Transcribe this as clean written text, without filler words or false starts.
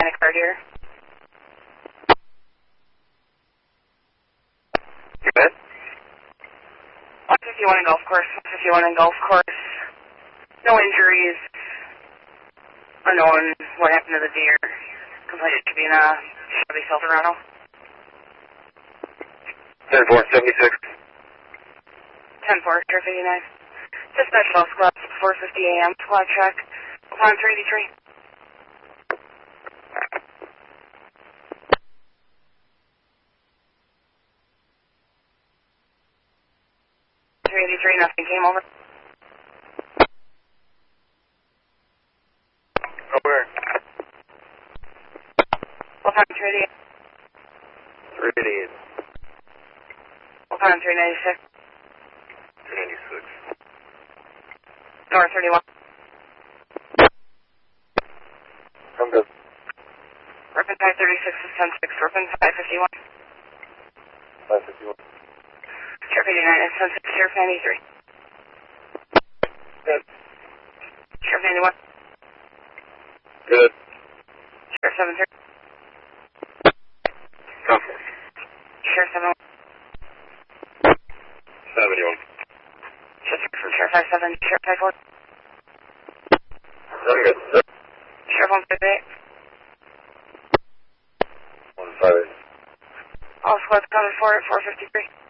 a card here. You bet. 151 in golf course. 151 in golf course. No injuries. Unknown what happened to the deer. Completed to be in a Chevy Silverado. 10-4, 76. 10-4, Sheriff 89. Dispatch Golf Club, 4:50 a.m. Squad check. Upon 383. 383, nothing came over. Over. Upon 388. 388. Upon 396. 396. North 31. I'm good. Ripon 536 is 10-6. Ripon 551. 551. Sheriff 89 is 10-6. Sheriff 93. Good. Sheriff 91. Good. Sheriff 73. Copy. Sheriff 71. 71. Just from Sheriff 57. Sheriff 54. I'm good. Sheriff 158. 158. All squads covered for 453.